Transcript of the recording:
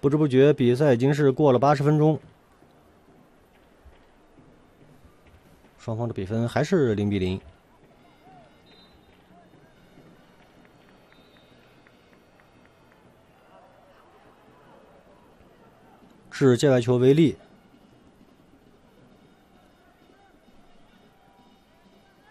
不知不觉，比赛已经是过了80分钟，双方的比分还是0-0。置界外球为例，